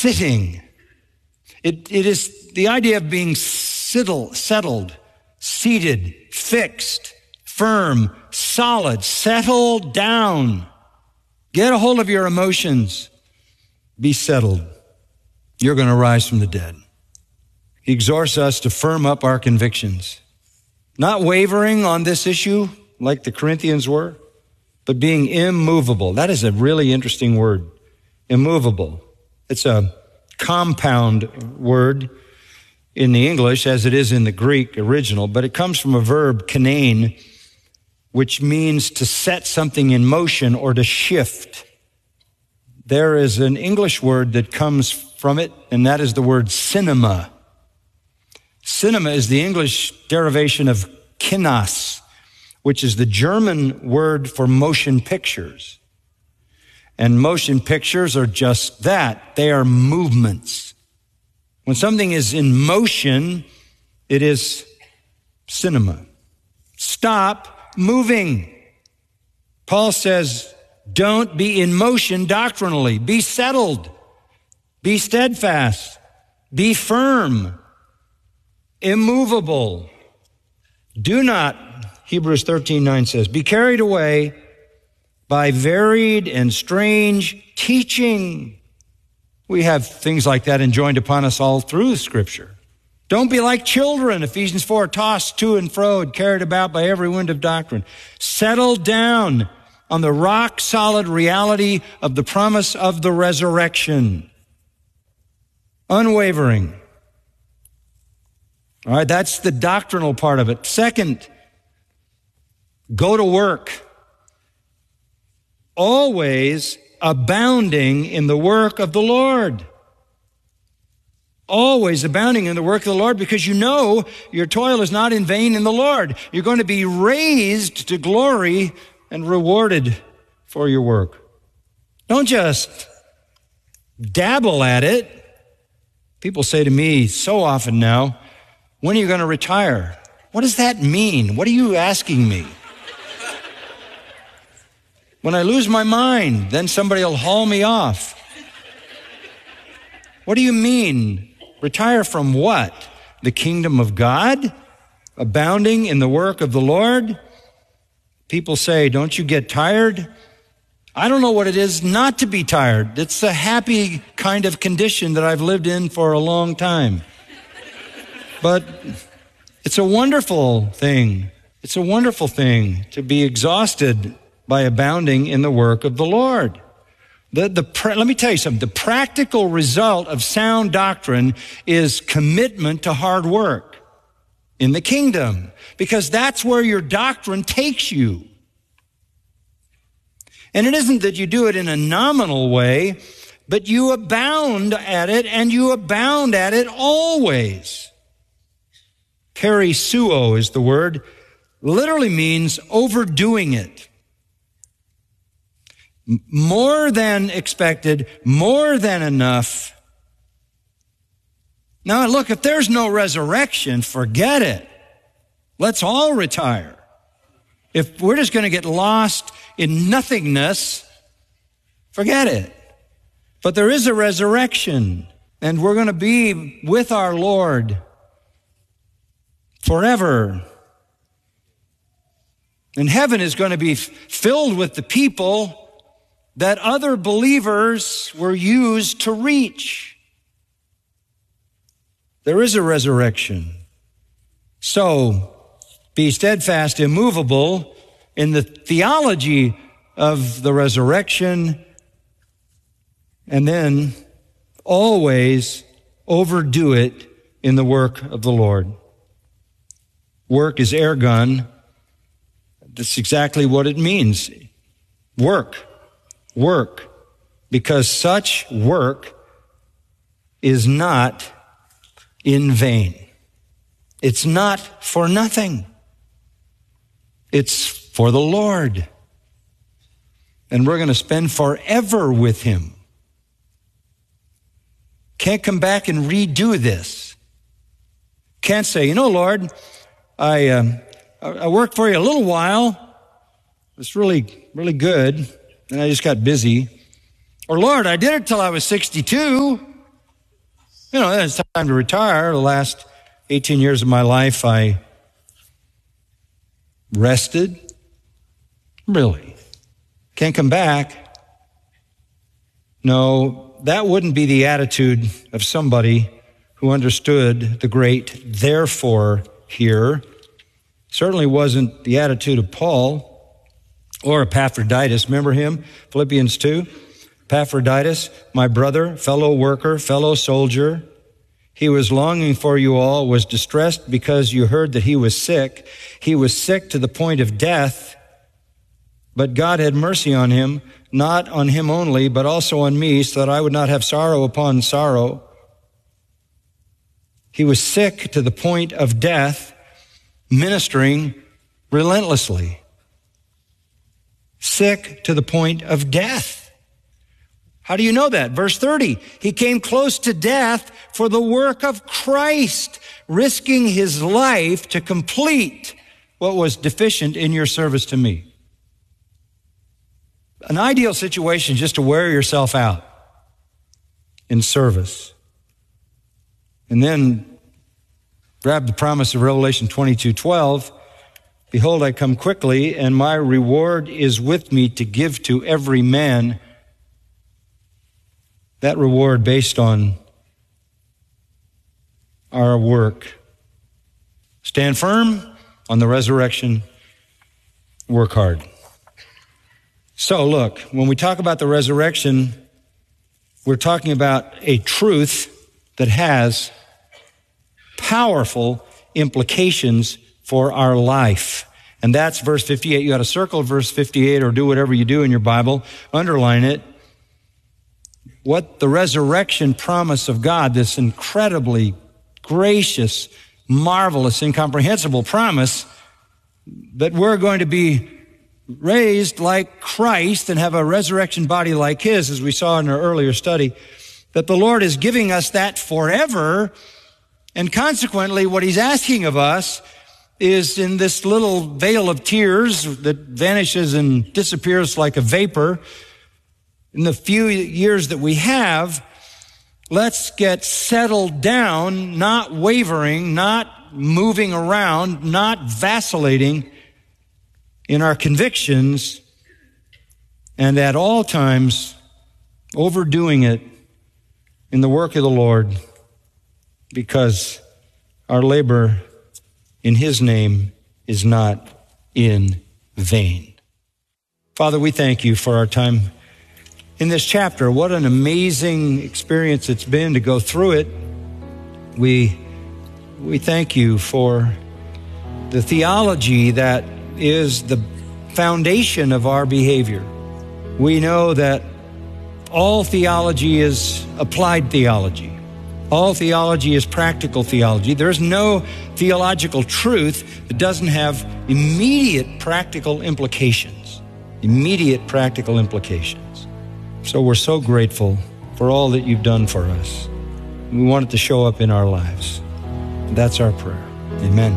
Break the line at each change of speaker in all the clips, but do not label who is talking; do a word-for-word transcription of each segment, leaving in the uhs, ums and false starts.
sitting. It, it is the idea of being settled, settled, seated, fixed, firm, solid, settle down. Get a hold of your emotions. Be settled. You're going to rise from the dead. He exhorts us to firm up our convictions, not wavering on this issue like the Corinthians were, but being immovable. That is a really interesting word, immovable. It's a compound word in the English as it is in the Greek original, but it comes from a verb, kanein, which means to set something in motion or to shift. There is an English word that comes from it, and that is the word cinema. Cinema is the English derivation of kinos, which is the German word for motion pictures. And motion pictures are just that. They are movements. When something is in motion, it is cinema. Stop moving. Paul says, don't be in motion doctrinally. Be settled. Be steadfast. Be firm. Immovable. Do not, Hebrews thirteen nine says, be carried away by varied and strange teaching. We have things like that enjoined upon us all through Scripture. Don't be like children, Ephesians four, tossed to and fro and carried about by every wind of doctrine. Settle down on the rock-solid reality of the promise of the resurrection. Unwavering. All right, that's the doctrinal part of it. Second, go to work. Always abounding in the work of the Lord. Always abounding in the work of the Lord, because you know your toil is not in vain in the Lord. You're going to be raised to glory and rewarded for your work. Don't just dabble at it. People say to me so often now, when are you going to retire? What does that mean? What are you asking me? When I lose my mind, then somebody will haul me off. What do you mean? Retire from what? The kingdom of God? Abounding in the work of the Lord? People say, don't you get tired? I don't know what it is not to be tired. It's a happy kind of condition that I've lived in for a long time. But it's a wonderful thing. It's a wonderful thing to be exhausted by abounding in the work of the Lord. The, the, let me tell you something. The practical result of sound doctrine is commitment to hard work in the kingdom, because that's where your doctrine takes you. And it isn't that you do it in a nominal way, but you abound at it, and you abound at it always. Perisuo is the word. Literally means overdoing it. More than expected, more than enough. Now look, if there's no resurrection, forget it. Let's all retire. If we're just going to get lost in nothingness, forget it. But there is a resurrection, and we're going to be with our Lord forever. And heaven is going to be filled with the people that other believers were used to reach. There is a resurrection. So, be steadfast, immovable in the theology of the resurrection, and then always overdo it in the work of the Lord. Work is ergon. That's exactly what it means. Work. Work. Because such work is not in vain. It's not for nothing. It's for the Lord. And we're going to spend forever with Him. Can't come back and redo this. Can't say, you know, Lord, I uh, I worked for you a little while. It's really, really good. And I just got busy. Or, Lord, I did it till I was sixty-two. You know, it's time to retire. The last eighteen years of my life, I rested. Really. Can't come back. No, that wouldn't be the attitude of somebody who understood the great therefore here. Certainly wasn't the attitude of Paul or Epaphroditus. Remember him? Philippians two. Epaphroditus, my brother, fellow worker, fellow soldier. He was longing for you all, was distressed because you heard that he was sick. He was sick to the point of death, but God had mercy on him, not on him only, but also on me, so that I would not have sorrow upon sorrow. He was sick to the point of death, ministering relentlessly. Sick to the point of death. How do you know that? Verse thirty, he came close to death for the work of Christ, risking his life to complete what was deficient in your service to me. An ideal situation just to wear yourself out in service. And then grab the promise of Revelation twenty-two twelve. Behold, I come quickly, and my reward is with me to give to every man. That reward based on our work. Stand firm on the resurrection. Work hard. So look, when we talk about the resurrection, we're talking about a truth that has powerful implications for our life. And that's verse fifty-eight. You got to circle verse fifty-eight or do whatever you do in your Bible. Underline it. What the resurrection promise of God, this incredibly gracious, marvelous, incomprehensible promise that we're going to be raised like Christ and have a resurrection body like his, as we saw in our earlier study, that the Lord is giving us that forever. And consequently, what he's asking of us is in this little veil of tears that vanishes and disappears like a vapor, in the few years that we have, let's get settled down, not wavering, not moving around, not vacillating in our convictions, and at all times overdoing it in the work of the Lord, because our labor in his name is not in vain. Father, we thank you for our time in this chapter. What an amazing experience it's been to go through it. We, we thank you for the theology that is the foundation of our behavior. We know that all theology is applied theology. All theology is practical theology. There's no theological truth that doesn't have immediate practical implications. Immediate practical implications. So we're so grateful for all that you've done for us. We want it to show up in our lives. That's our prayer. Amen.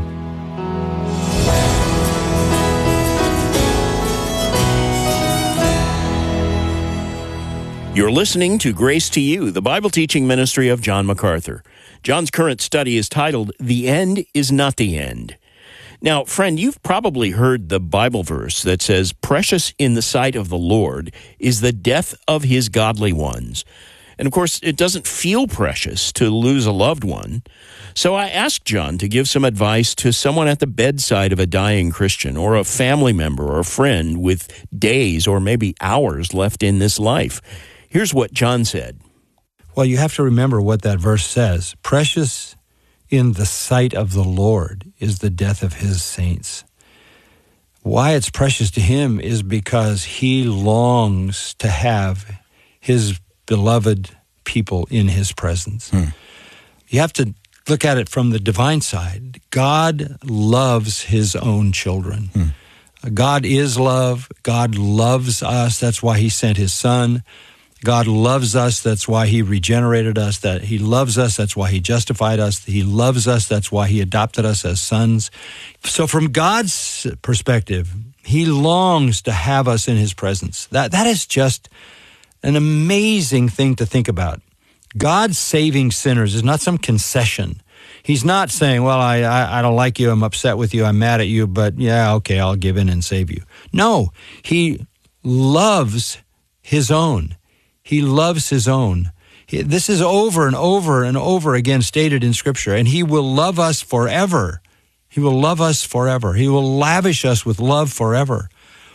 You're listening to Grace to You, the Bible teaching ministry of John MacArthur. John's current study is titled, The End is Not the End. Now, friend, you've probably heard the Bible verse that says, precious in the sight of the Lord is the death of his godly ones. And of course, it doesn't feel precious to lose a loved one. So I asked John to give some advice to someone at the bedside of a dying Christian, or a family member or a friend with days or maybe hours left in this life. Here's what John said.
Well, you have to remember what that verse says. Precious in the sight of the Lord is the death of his saints. Why it's precious to him is because he longs to have his beloved people in his presence. Hmm. You have to look at it from the divine side. God loves his own children. Hmm. God is love. God loves us. That's why he sent his son. God loves us. That's why he regenerated us. That he loves us. That's why he justified us. He loves us. That's why he adopted us as sons. So from God's perspective, he longs to have us in his presence. That that is just an amazing thing to think about. God saving sinners is not some concession. He's not saying, well, I, I, I don't like you, I'm upset with you, I'm mad at you, but yeah, okay, I'll give in and save you. No, he loves his own. He loves his own. He, this is over and over and over again stated in Scripture, and he will love us forever. He will love us forever. He will lavish us with love forever.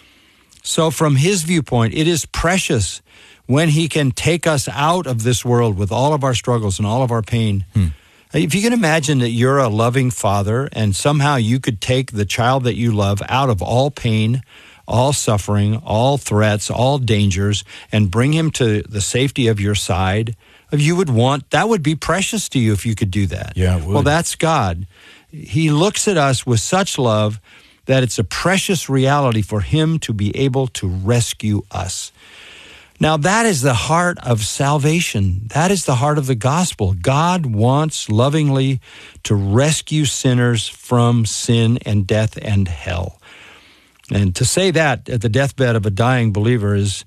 So from his viewpoint, it is precious when he can take us out of this world with all of our struggles and all of our pain. Hmm. If you can imagine that you're a loving father and somehow you could take the child that you love out of all pain, all suffering, all threats, all dangers, and bring him to the safety of your side, you would want, that would be precious to you if you could do that.
Yeah, it would.
Well, that's God. He looks at us with such love that it's a precious reality for him to be able to rescue us. Now, that is the heart of salvation. That is the heart of the gospel. God wants lovingly to rescue sinners from sin and death and hell. And to say that at the deathbed of a dying believer is,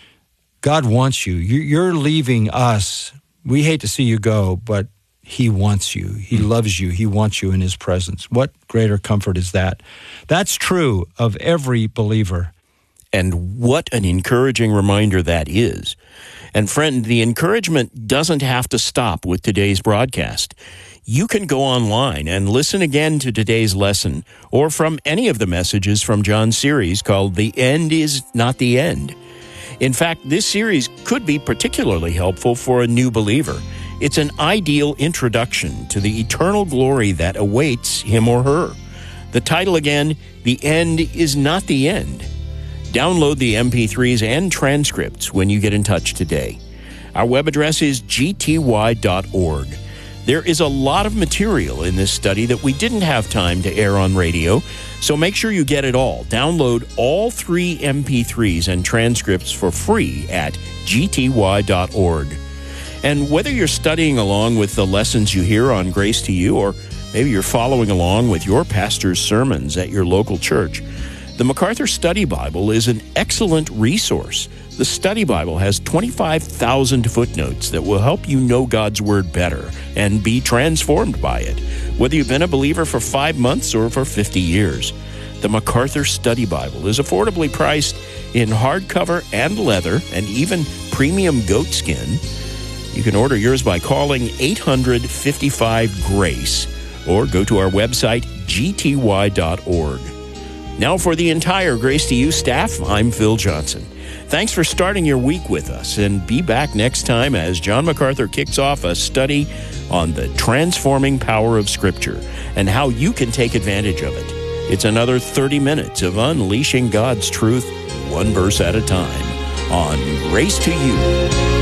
God wants you. You're leaving us. We hate to see you go, but he wants you. He loves you. He wants you in his presence. What greater comfort is that? That's true of every believer.
And what an encouraging reminder that is. And friend, the encouragement doesn't have to stop with today's broadcast. You can go online and listen again to today's lesson or from any of the messages from John's series called The End is Not the End. In fact, this series could be particularly helpful for a new believer. It's an ideal introduction to the eternal glory that awaits him or her. The title again, The End is Not the End. Download the M P threes and transcripts when you get in touch today. Our web address is g t y dot org. There is a lot of material in this study that we didn't have time to air on radio, so make sure you get it all. Download all three M P threes and transcripts for free at g t y dot org. And whether you're studying along with the lessons you hear on Grace to You, or maybe you're following along with your pastor's sermons at your local church, the MacArthur Study Bible is an excellent resource. The Study Bible has twenty-five thousand footnotes that will help you know God's Word better and be transformed by it, whether you've been a believer for five months or for fifty years. The MacArthur Study Bible is affordably priced in hardcover and leather and even premium goatskin. You can order yours by calling eight hundred, fifty-five, GRACE or go to our website, g t y dot org. Now for the entire Grace to You staff, I'm Phil Johnson. Thanks for starting your week with us, and be back next time as John MacArthur kicks off a study on the transforming power of Scripture and how you can take advantage of it. It's another thirty minutes of unleashing God's truth, one verse at a time, on Grace to You.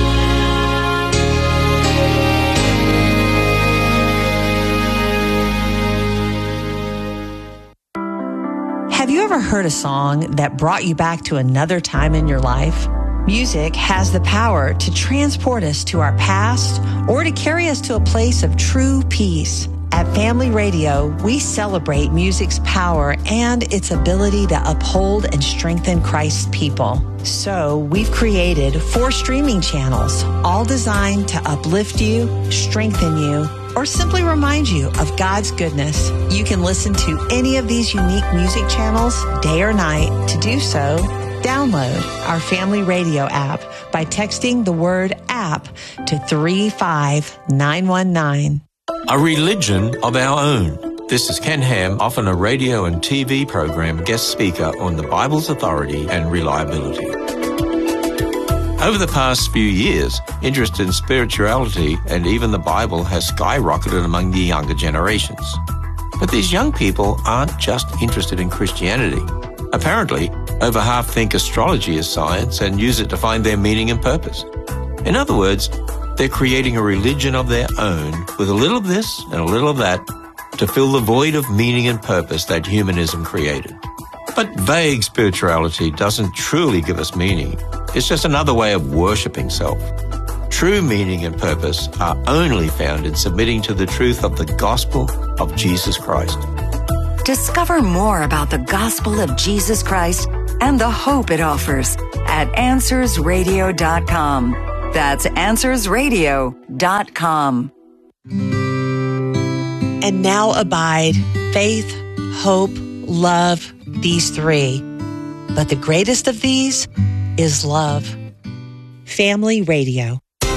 Have you ever heard a song that brought you back to another time in your life? Music has the power to transport us to our past or to carry us to a place of true peace. At Family Radio, we celebrate music's power and its ability to uphold and strengthen Christ's people. So we've created four streaming channels, all designed to uplift you, strengthen you, or simply remind you of God's goodness. You can listen to any of these unique music channels day or night. To do so, download our Family Radio app by texting the word app to three five nine one nine.
A religion of our own. This is Ken Ham, often a radio and T V program guest speaker on the Bible's authority and reliability. Over the past few years, interest in spirituality and even the Bible has skyrocketed among the younger generations. But these young people aren't just interested in Christianity. Apparently, over half think astrology is science and use it to find their meaning and purpose. In other words, they're creating a religion of their own with a little of this and a little of that to fill the void of meaning and purpose that humanism created. But vague spirituality doesn't truly give us meaning. It's just another way of worshipping self. True meaning and purpose are only found in submitting to the truth of the gospel of Jesus Christ.
Discover more about the gospel of Jesus Christ and the hope it offers at answers radio dot com. That's answers radio dot com.
And now abide faith, hope, love, these three. But the greatest of these is love. Family Radio.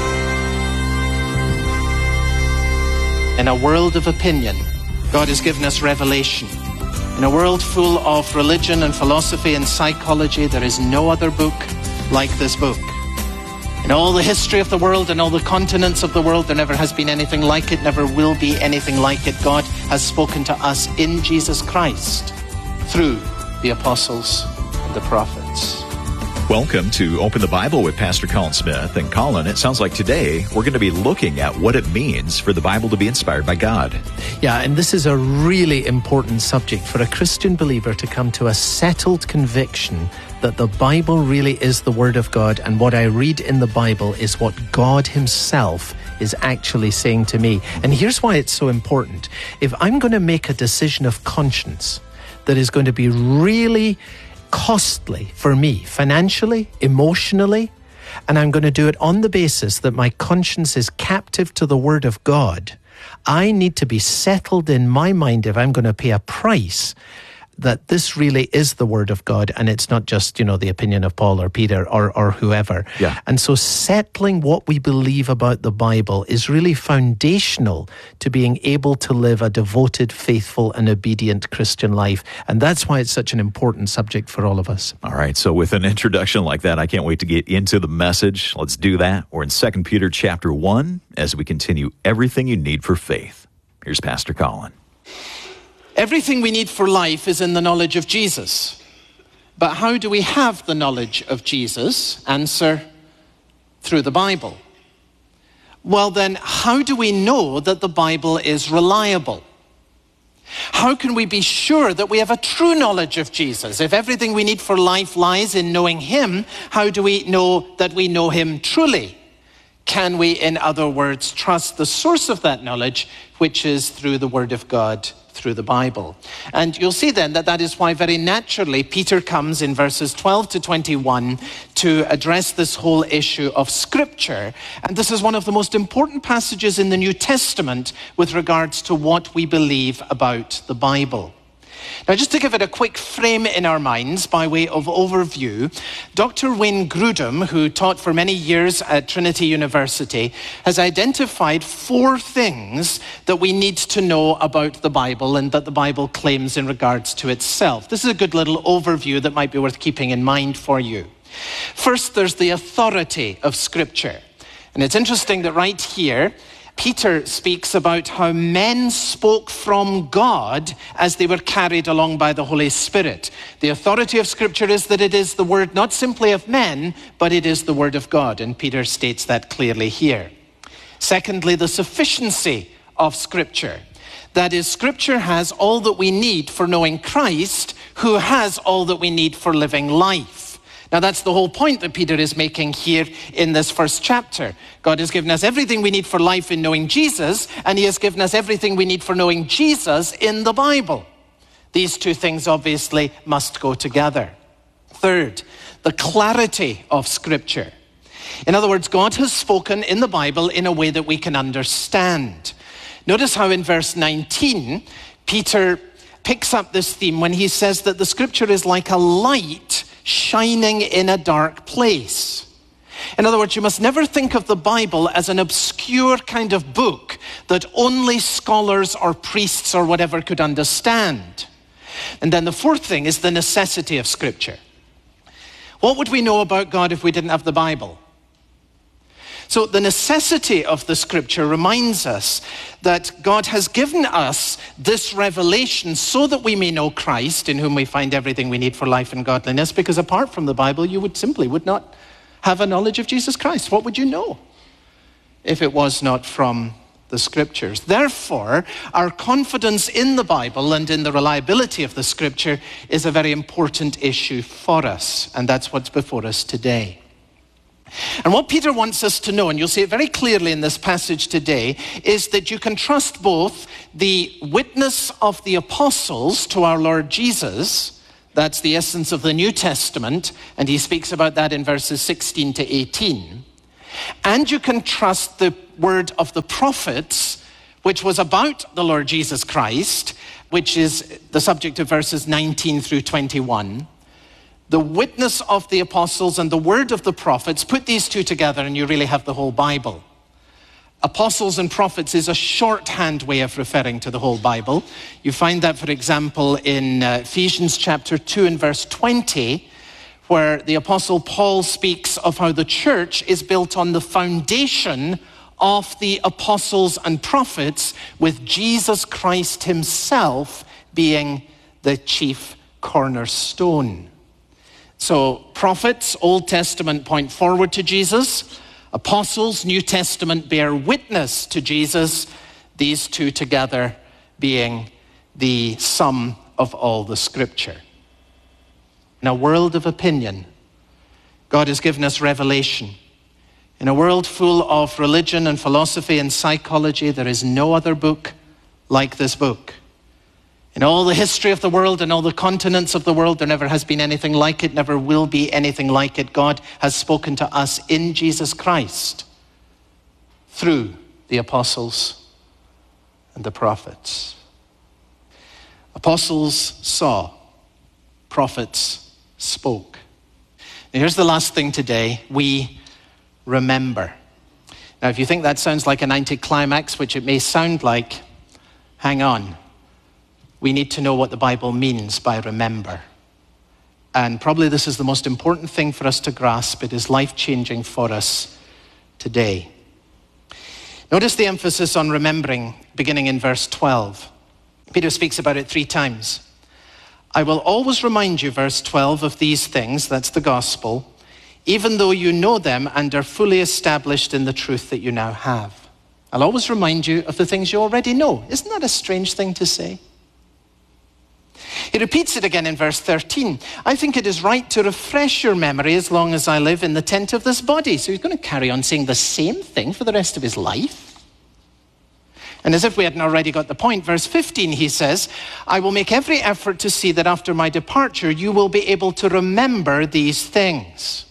In a world of opinion, God has given us revelation. In a world full of religion and philosophy and psychology, there is no other book like this book. In all the history of the world and all the continents of the world, there never has been anything like it, never will be anything like it. God has spoken to us in Jesus Christ through the apostles and the prophets.
Welcome to Open the Bible with Pastor Colin Smith. And Colin, it sounds like today we're going to be looking at what it means for the Bible to be inspired by God.
Yeah, and this is a really important subject for a Christian believer to come to a settled conviction that the Bible really is the Word of God, and what I read in the Bible is what God Himself is actually saying to me. And here's why it's so important. If I'm going to make a decision of conscience that is going to be really costly for me, financially, emotionally, and I'm going to do it on the basis that my conscience is captive to the Word of God, I need to be settled in my mind, if I'm going to pay a price, that this really is the Word of God, and it's not just, you know, the opinion of Paul or Peter or, or whoever.
Yeah.
And so settling what we believe about the Bible is really foundational to being able to live a devoted, faithful, and obedient Christian life. And that's why it's such an important subject for all of us.
All right, so with an introduction like that, I can't wait to get into the message. Let's do that. We're in Second Peter chapter one as we continue everything you need for faith. Here's Pastor Colin.
Everything we need for life is in the knowledge of Jesus. But how do we have the knowledge of Jesus? Answer, through the Bible. Well then, how do we know that the Bible is reliable? How can we be sure that we have a true knowledge of Jesus? If everything we need for life lies in knowing Him, how do we know that we know Him truly? Can we, in other words, trust the source of that knowledge, which is through the Word of God, through the Bible? And you'll see then that that is why very naturally Peter comes in verses twelve to twenty-one to address this whole issue of Scripture. And this is one of the most important passages in the New Testament with regards to what we believe about the Bible. Now, just to give it a quick frame in our minds by way of overview, Doctor Wayne Grudem, who taught for many years at Trinity University, has identified four things that we need to know about the Bible and that the Bible claims in regards to itself. This is a good little overview that might be worth keeping in mind for you. First, there's the authority of Scripture. And it's interesting that right here, Peter speaks about how men spoke from God as they were carried along by the Holy Spirit. The authority of Scripture is that it is the word not simply of men, but it is the word of God. And Peter states that clearly here. Secondly, the sufficiency of Scripture. That is, Scripture has all that we need for knowing Christ, who has all that we need for living life. Now, that's the whole point that Peter is making here in this first chapter. God has given us everything we need for life in knowing Jesus, and He has given us everything we need for knowing Jesus in the Bible. These two things obviously must go together. Third, the clarity of Scripture. In other words, God has spoken in the Bible in a way that we can understand. Notice how in verse nineteen, Peter picks up this theme when he says that the Scripture is like a light shining in a dark place. In other words, you must never think of the Bible as an obscure kind of book that only scholars or priests or whatever could understand. And then the fourth thing is the necessity of Scripture. What would we know about God if we didn't have the Bible? So the necessity of the Scripture reminds us that God has given us this revelation so that we may know Christ, in whom we find everything we need for life and godliness, because apart from the Bible, you would simply would not have a knowledge of Jesus Christ. What would you know if it was not from the Scriptures? Therefore, our confidence in the Bible and in the reliability of the Scripture is a very important issue for us, and that's what's before us today. And what Peter wants us to know, and you'll see it very clearly in this passage today, is that you can trust both the witness of the apostles to our Lord Jesus. That's the essence of the New Testament, and he speaks about that in verses sixteen to eighteen. And you can trust the word of the prophets, which was about the Lord Jesus Christ, which is the subject of verses nineteen through twenty-one. The witness of the apostles and the word of the prophets, put these two together and you really have the whole Bible. Apostles and prophets is a shorthand way of referring to the whole Bible. You find that, for example, in uh, Ephesians chapter two and verse twenty, where the apostle Paul speaks of how the church is built on the foundation of the apostles and prophets, with Jesus Christ himself being the chief cornerstone. So prophets, Old Testament, point forward to Jesus. Apostles, New Testament, bear witness to Jesus. These two together being the sum of all the scripture. In a world of opinion, God has given us revelation. In a world full of religion and philosophy and psychology, there is no other book like this book. In all the history of the world and all the continents of the world, there never has been anything like it, never will be anything like it. God has spoken to us in Jesus Christ through the apostles and the prophets. Apostles saw, prophets spoke. Now here's the last thing today. We remember. Now if you think that sounds like an anticlimax, which it may sound like, hang on. We need to know what the Bible means by remember. And probably this is the most important thing for us to grasp. It is life-changing for us today. Notice the emphasis on remembering beginning in verse twelve. Peter speaks about it three times. I will always remind you, verse twelve, of these things, that's the gospel, even though you know them and are fully established in the truth that you now have. I'll always remind you of the things you already know. Isn't that a strange thing to say? He repeats it again in verse thirteen. I think it is right to refresh your memory as long as I live in the tent of this body. So he's going to carry on saying the same thing for the rest of his life. And as if we hadn't already got the point, verse fifteen, he says, I will make every effort to see that after my departure, you will be able to remember these things.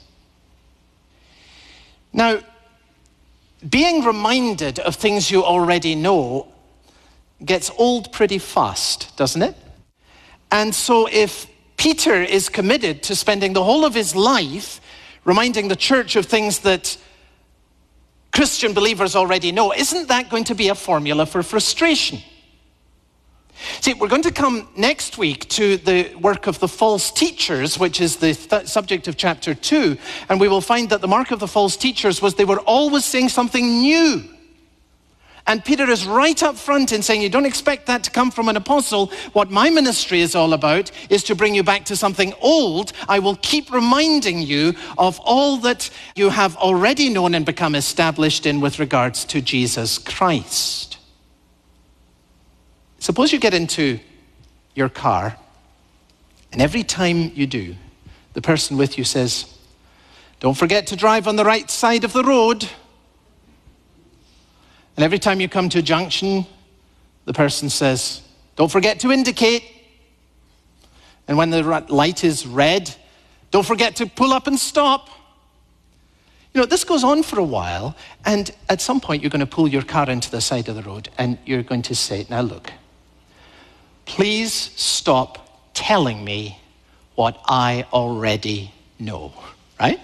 Now, being reminded of things you already know gets old pretty fast, doesn't it? And so if Peter is committed to spending the whole of his life reminding the church of things that Christian believers already know, isn't that going to be a formula for frustration? See, we're going to come next week to the work of the false teachers, which is the th- subject of chapter two, and we will find that the mark of the false teachers was they were always saying something new. And Peter is right up front in saying, you don't expect that to come from an apostle. What my ministry is all about is to bring you back to something old. I will keep reminding you of all that you have already known and become established in with regards to Jesus Christ. Suppose you get into your car, and every time you do, the person with you says, don't forget to drive on the right side of the road. And every time you come to a junction, the person says, don't forget to indicate. And when the light is red, don't forget to pull up and stop. You know, this goes on for a while, and at some point you're going to pull your car into the side of the road, and you're going to say, now look, please stop telling me what I already know, right?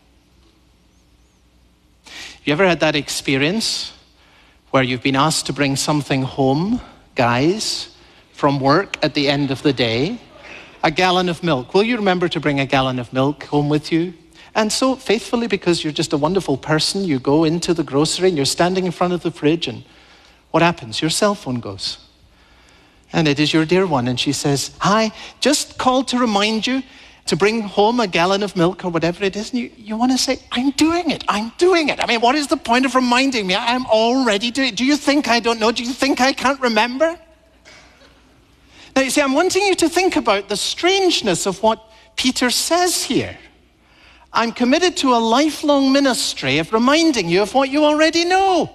Have you ever had that experience where you've been asked to bring something home, guys, from work at the end of the day? A gallon of milk. Will you remember to bring a gallon of milk home with you? And so faithfully, because you're just a wonderful person, you go into the grocery and you're standing in front of the fridge, and what happens? Your cell phone goes. And it is your dear one, and she says, hi, just called to remind you to bring home a gallon of milk or whatever it is. And you, you want to say, I'm doing it, I'm doing it. I mean, what is the point of reminding me? I'm already doing it. Do you think I don't know? Do you think I can't remember? Now, you see, I'm wanting you to think about the strangeness of what Peter says here. I'm committed to a lifelong ministry of reminding you of what you already know.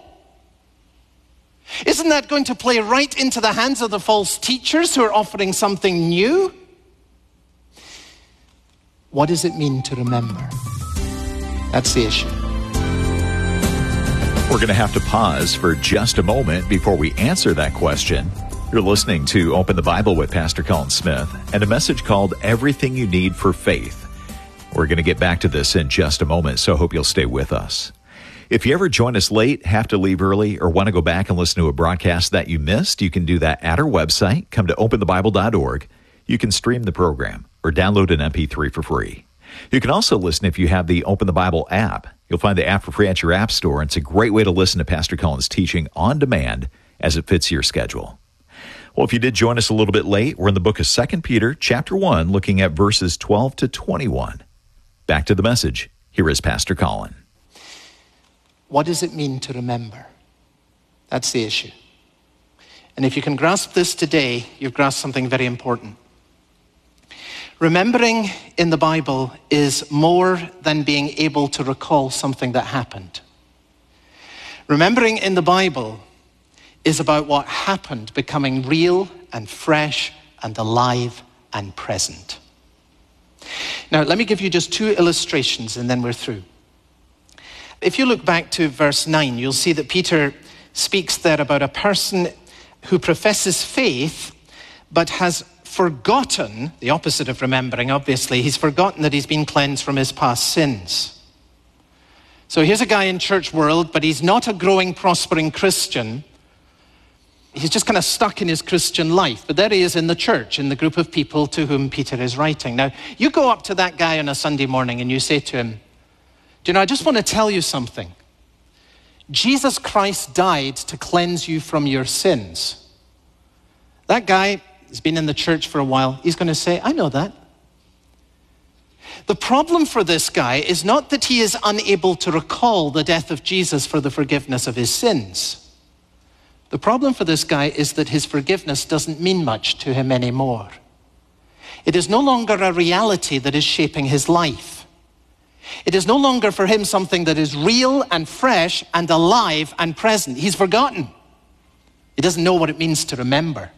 Isn't that going to play right into the hands of the false teachers who are offering something new? What does it mean to remember? That's the issue.
We're going to have to pause for just a moment before we answer that question. You're listening to Open the Bible with Pastor Colin Smith and a message called Everything You Need for Faith. We're going to get back to this in just a moment, so I hope you'll stay with us. If you ever join us late, have to leave early, or want to go back and listen to a broadcast that you missed, you can do that at our website. Come to open the bible dot org. You can stream the program or download an M P three for free. You can also listen if you have the Open the Bible app. You'll find the app for free at your app store, and it's a great way to listen to Pastor Colin's teaching on demand as it fits your schedule. Well, if you did join us a little bit late, we're in the book of Second Peter, chapter one, looking at verses twelve to twenty-one. Back to the message. Here is Pastor Colin.
What does it mean to remember? That's the issue. And if you can grasp this today, you've grasped something very important. Remembering in the Bible is more than being able to recall something that happened. Remembering in the Bible is about what happened becoming real and fresh and alive and present. Now, let me give you just two illustrations and then we're through. If you look back to verse nine, you'll see that Peter speaks there about a person who professes faith but has forgotten, the opposite of remembering, obviously, he's forgotten that he's been cleansed from his past sins. So here's a guy in church world, but he's not a growing, prospering Christian. He's just kind of stuck in his Christian life. But there he is in the church, in the group of people to whom Peter is writing. Now, you go up to that guy on a Sunday morning and you say to him, do you know, I just want to tell you something. Jesus Christ died to cleanse you from your sins. That guy has been in the church for a while. He's going to say, I know that. The problem for this guy is not that he is unable to recall the death of Jesus for the forgiveness of his sins. The problem for this guy is that his forgiveness doesn't mean much to him anymore. It is no longer a reality that is shaping his life. It is no longer for him something that is real and fresh and alive and present. He's forgotten. He doesn't know what it means to remember.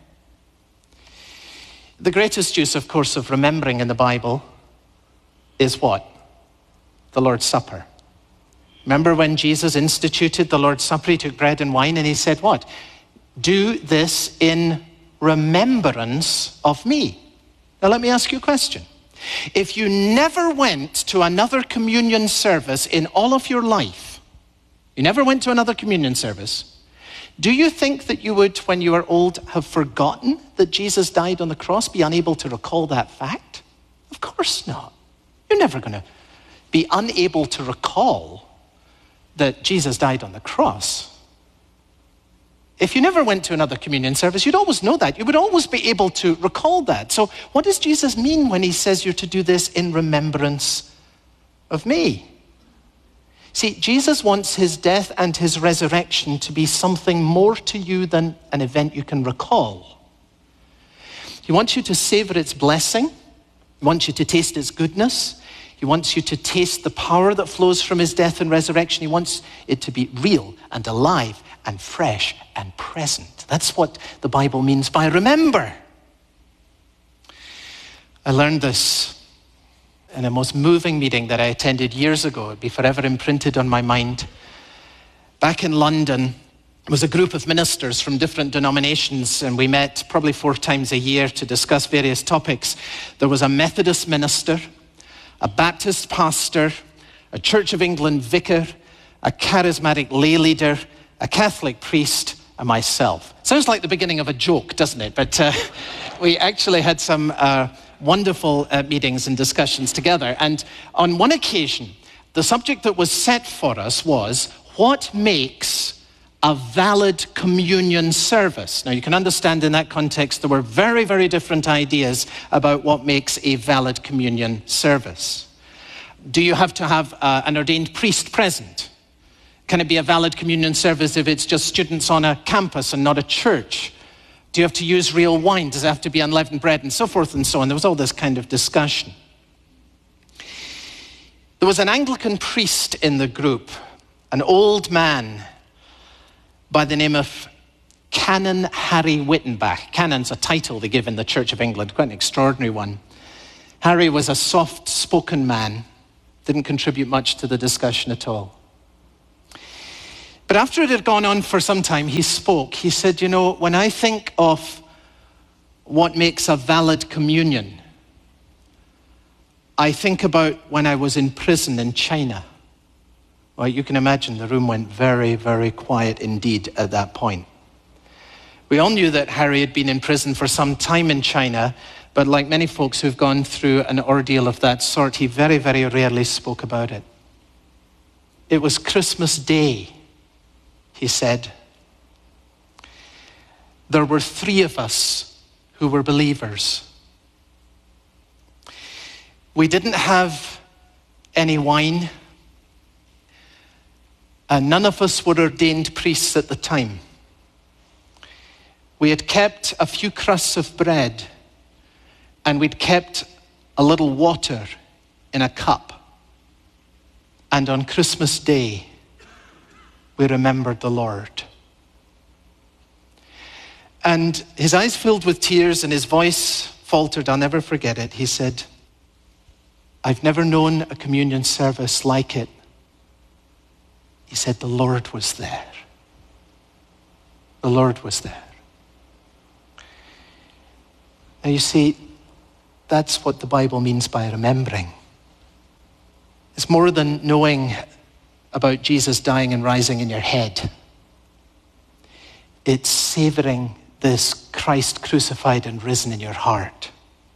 The greatest use, of course, of remembering in the Bible is what? The Lord's Supper. Remember when Jesus instituted the Lord's Supper, he took bread and wine and he said what? Do this in remembrance of me. Now let me ask you a question. If you never went to another communion service in all of your life, you never went to another communion service, do you think that you would, when you are old, have forgotten that Jesus died on the cross, be unable to recall that fact? Of course not. You're never going to be unable to recall that Jesus died on the cross. If you never went to another communion service, you'd always know that. You would always be able to recall that. So what does Jesus mean when he says you're to do this in remembrance of me? See, Jesus wants his death and his resurrection to be something more to you than an event you can recall. He wants you to savor its blessing. He wants you to taste its goodness. He wants you to taste the power that flows from his death and resurrection. He wants it to be real and alive and fresh and present. That's what the Bible means by remember. I learned this in a most moving meeting that I attended years ago. It'd be forever imprinted on my mind. Back in London, it was a group of ministers from different denominations, and we met probably four times a year to discuss various topics. There was a Methodist minister, a Baptist pastor, a Church of England vicar, a charismatic lay leader, a Catholic priest, and myself. Sounds like the beginning of a joke, doesn't it? But uh, we actually had some uh, wonderful uh, meetings and discussions together. And on one occasion, the subject that was set for us was, what makes a valid communion service? Now, you can understand in that context, there were very, very different ideas about what makes a valid communion service. Do you have to have uh, an ordained priest present? Can it be a valid communion service if it's just students on a campus and not a church? Do you have to use real wine? Does it have to be unleavened bread? And so forth and so on. There was all this kind of discussion. There was an Anglican priest in the group, an old man by the name of Canon Harry Wittenbach. Canon's a title they give in the Church of England, quite an extraordinary one. Harry was a soft-spoken man, didn't contribute much to the discussion at all. But after it had gone on for some time, he spoke. He said, you know, when I think of what makes a valid communion, I think about when I was in prison in China. Well, you can imagine the room went very, very quiet indeed at that point. We all knew that Harry had been in prison for some time in China, but like many folks who've gone through an ordeal of that sort, he very, very rarely spoke about it. It was Christmas Day, he said. There were three of us who were believers. We didn't have any wine, and none of us were ordained priests at the time. We had kept a few crusts of bread, and we'd kept a little water in a cup. And on Christmas Day, we remembered the Lord. And his eyes filled with tears and his voice faltered. I'll never forget it. He said, I've never known a communion service like it. He said, the Lord was there. The Lord was there. Now you see, that's what the Bible means by remembering. It's more than knowing about Jesus dying and rising in your head. It's savoring this Christ crucified and risen in your heart.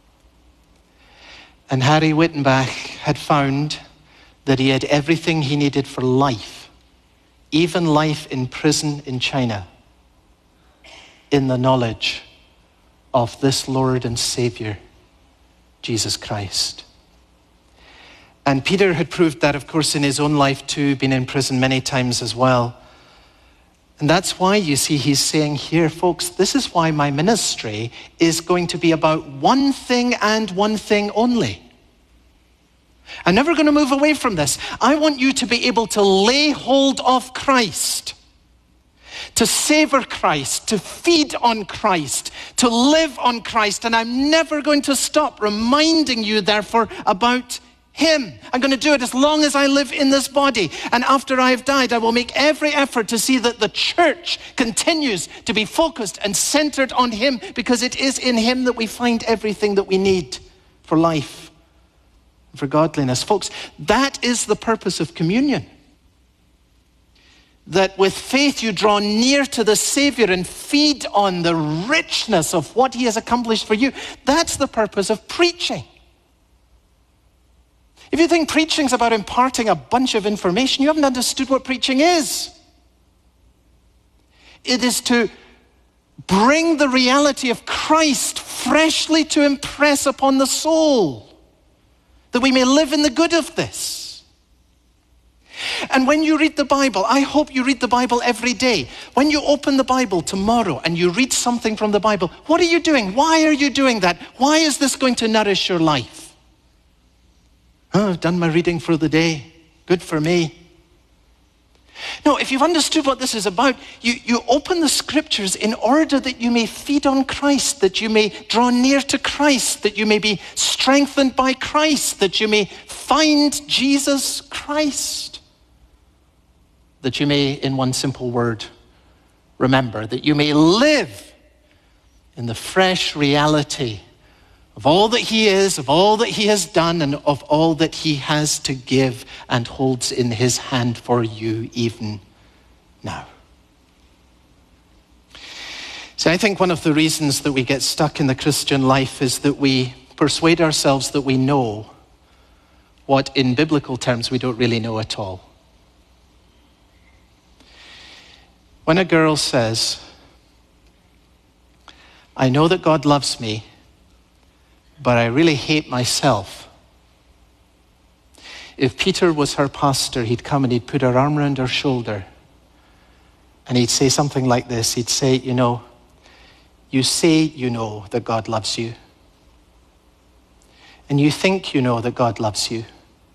And Harry Wittenbach had found that he had everything he needed for life, even life in prison in China, in the knowledge of this Lord and Savior, Jesus Christ. And Peter had proved that, of course, in his own life too, been in prison many times as well. And that's why, you see, he's saying here, folks, this is why my ministry is going to be about one thing and one thing only. I'm never going to move away from this. I want you to be able to lay hold of Christ, to savor Christ, to feed on Christ, to live on Christ. And I'm never going to stop reminding you, therefore, about him. I'm going to do it as long as I live in this body. And after I have died, I will make every effort to see that the church continues to be focused and centered on him, because it is in him that we find everything that we need for life, for godliness. Folks, that is the purpose of communion. That with faith you draw near to the Savior and feed on the richness of what he has accomplished for you. That's the purpose of preaching. If you think preaching is about imparting a bunch of information, you haven't understood what preaching is. It is to bring the reality of Christ freshly to impress upon the soul, that we may live in the good of this. And when you read the Bible, I hope you read the Bible every day. When you open the Bible tomorrow and you read something from the Bible, what are you doing? Why are you doing that? Why is this going to nourish your life? Oh, I've done my reading for the day. Good for me. No, if you've understood what this is about, you, you open the scriptures in order that you may feed on Christ, that you may draw near to Christ, that you may be strengthened by Christ, that you may find Jesus Christ, that you may, in one simple word, remember, that you may live in the fresh reality of all that he is, of all that he has done, and of all that he has to give and holds in his hand for you even now. See, I think one of the reasons that we get stuck in the Christian life is that we persuade ourselves that we know what in biblical terms we don't really know at all. When a girl says, I know that God loves me, but I really hate myself. If Peter was her pastor, he'd come and he'd put her arm around her shoulder and he'd say something like this. He'd say, you know, you say you know that God loves you, and you think you know that God loves you,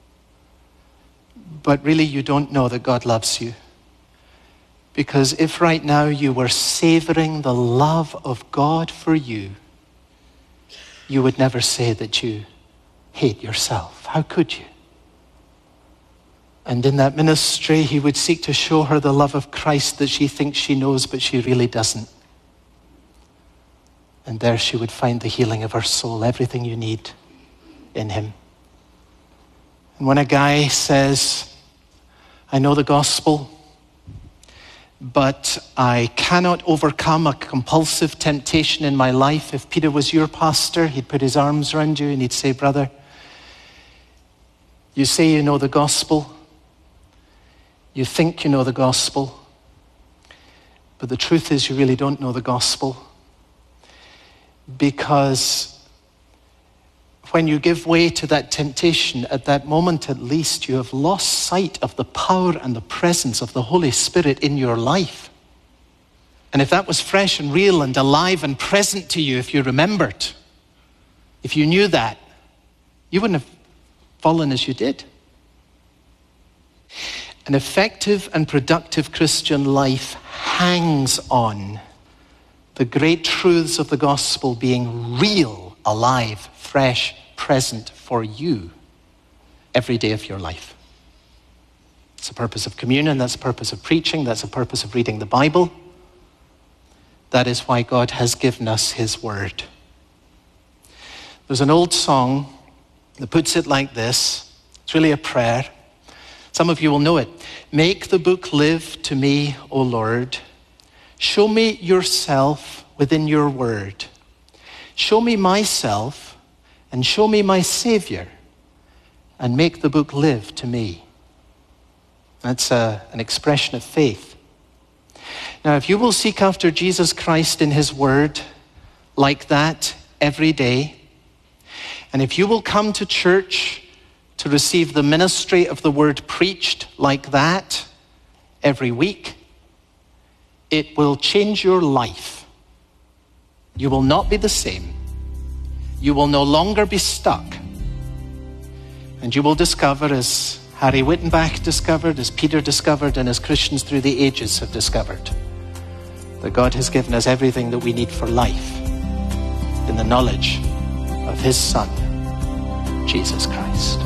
but really you don't know that God loves you. Because if right now you were savoring the love of God for you, you would never say that you hate yourself. How could you? And in that ministry, he would seek to show her the love of Christ that she thinks she knows, but she really doesn't. And there she would find the healing of her soul, everything you need in him. And when a guy says, I know the gospel, but I cannot overcome a compulsive temptation in my life. If Peter was your pastor, he'd put his arms around you and he'd say, brother, you say you know the gospel. You think you know the gospel. But the truth is you really don't know the gospel. Because when you give way to that temptation, at that moment at least, you have lost sight of the power and the presence of the Holy Spirit in your life. And if that was fresh and real and alive and present to you, if you remembered, if you knew that, you wouldn't have fallen as you did. An effective and productive Christian life hangs on the great truths of the gospel being real, alive, fresh, present for you every day of your life. It's the purpose of communion, that's the purpose of preaching, that's the purpose of reading the Bible. That is why God has given us his word. There's an old song that puts it like this. It's really a prayer. Some of you will know it. Make the book live to me, O Lord. Show me yourself within your word. Show me myself and show me my Savior, and make the book live to me. That's a, an expression of faith. Now, if you will seek after Jesus Christ in his word like that every day, and if you will come to church to receive the ministry of the word preached like that every week, it will change your life. You will not be the same. You will no longer be stuck. And you will discover, as Harry Wittenbach discovered, as Peter discovered, and as Christians through the ages have discovered, that God has given us everything that we need for life in the knowledge of his Son, Jesus Christ.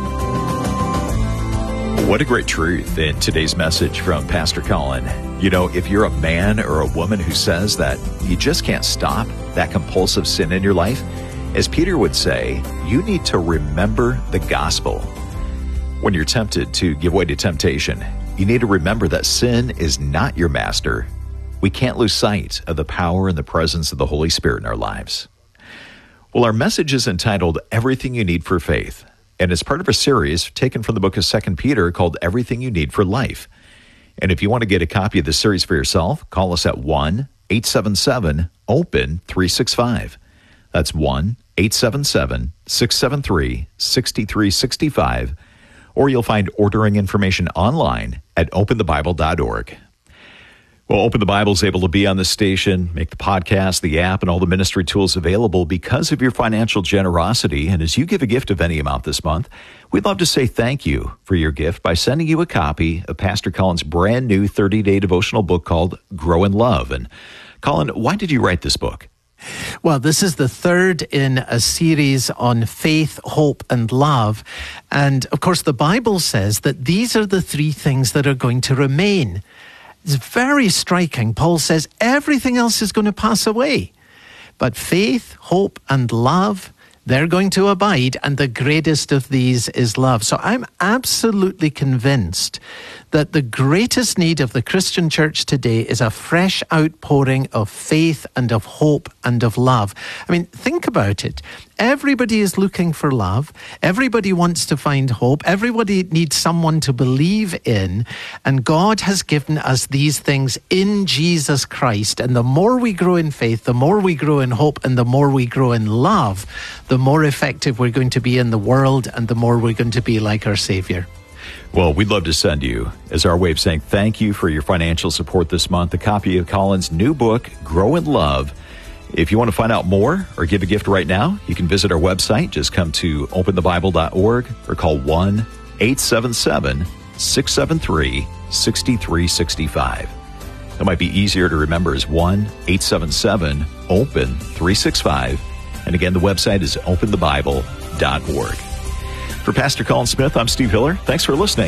What a great truth in today's message from Pastor Colin. You know, if you're a man or a woman who says that you just can't stop that compulsive sin in your life, as Peter would say, you need to remember the gospel. When you're tempted to give way to temptation, you need to remember that sin is not your master. We can't lose sight of the power and the presence of the Holy Spirit in our lives. Well, our message is entitled Everything You Need for Faith, and it's part of a series taken from the book of Second Peter called Everything You Need for Life. And if you want to get a copy of this series for yourself, call us at one eight seven seven open three six five. That's one eight seven seven six seven three six three six five, or you'll find ordering information online at open the bible dot org. Well, Open the Bible is able to be on the station, make the podcast, the app, and all the ministry tools available because of your financial generosity. And as you give a gift of any amount this month, we'd love to say thank you for your gift by sending you a copy of Pastor Colin's brand new thirty-day devotional book called Grow in Love. And Colin, why did you write this book?
Well, this is the third in a series on faith, hope, and love. And of course, the Bible says that these are the three things that are going to remain. It's very striking. Paul says everything else is going to pass away. But faith, hope, and love, they're going to abide. And the greatest of these is love. So I'm absolutely convinced that the greatest need of the Christian church today is a fresh outpouring of faith and of hope and of love. I mean, think about it. Everybody is looking for love. Everybody wants to find hope. Everybody needs someone to believe in. And God has given us these things in Jesus Christ. And the more we grow in faith, the more we grow in hope, and the more we grow in love, the more effective we're going to be in the world, and the more we're going to be like our Savior.
Well, we'd love to send you, as our way of saying thank you for your financial support this month, a copy of Colin's new book, Grow in Love. If you want to find out more or give a gift right now, you can visit our website. Just come to open the bible dot org or call one eight seven seven six seven three six three six five. That might be easier to remember as one eight seven seven open three six five. And again, the website is open the bible dot org. For Pastor Colin Smith, I'm Steve Hiller. Thanks for listening.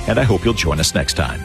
and I hope you'll join us next time.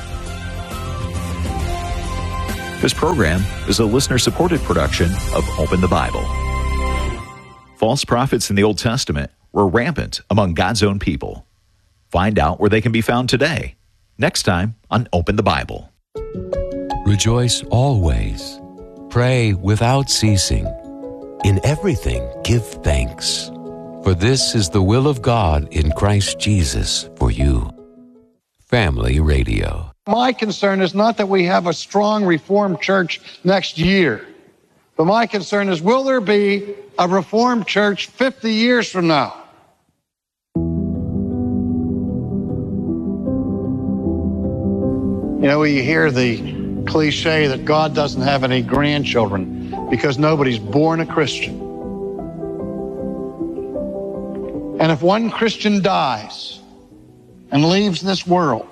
This program is a listener-supported production of Open the Bible. False prophets in the Old Testament were rampant among God's own people. Find out where they can be found today, next time on Open the Bible.
Rejoice always. Pray without ceasing. In everything give thanks. For this is the will of God in Christ Jesus for you. Family Radio.
My concern is not that we have a strong Reformed church next year, but my concern is, will there be a Reformed church fifty years from now? You know, we hear the cliche that God doesn't have any grandchildren because nobody's born a Christian. And if one Christian dies and leaves this world,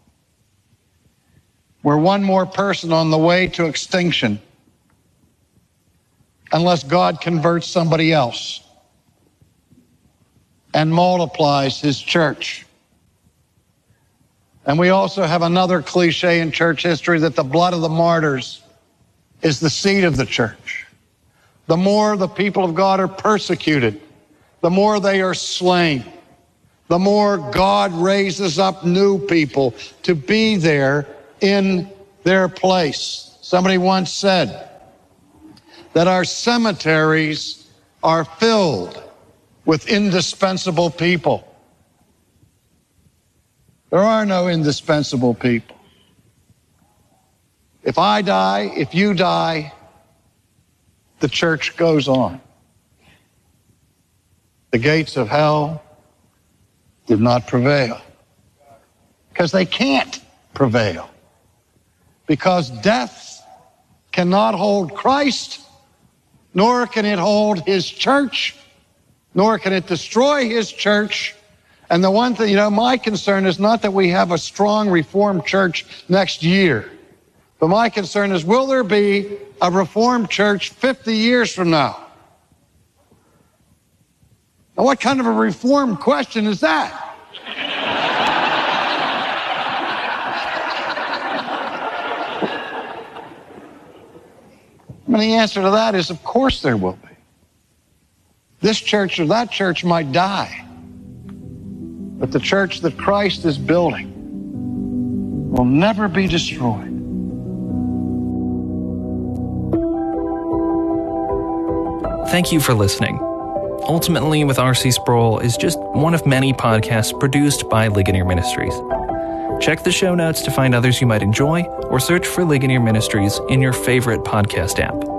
we're one more person on the way to extinction unless God converts somebody else and multiplies his church. And we also have another cliche in church history that the blood of the martyrs is the seed of the church. The more the people of God are persecuted, the more they are slain, the more God raises up new people to be there in their place. Somebody once said that our cemeteries are filled with indispensable people. There are no indispensable people. If I die, if you die, the church goes on. The gates of hell did not prevail, because they can't prevail. Because death cannot hold Christ, nor can it hold his church, nor can it destroy his church. And the one thing, you know, my concern is not that we have a strong Reformed church next year, but my concern is, will there be a Reformed church fifty years from now? Now, what kind of a Reformed question is that? And the answer to that is, of course there will be. This church or that church might die, but the church that Christ is building will never be destroyed.
Thank you for listening. Ultimately with R C Sproul is just one of many podcasts produced by Ligonier Ministries. Check the show notes to find others you might enjoy, or search for Ligonier Ministries in your favorite podcast app.